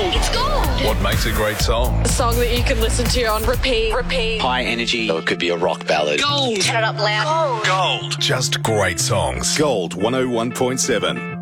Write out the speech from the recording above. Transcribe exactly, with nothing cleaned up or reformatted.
It's gold. What makes a great song? A song that you can listen to on repeat, repeat. High energy. Or it could be a rock ballad. Gold. Turn it up loud. Gold. Just great songs. Gold one oh one point seven.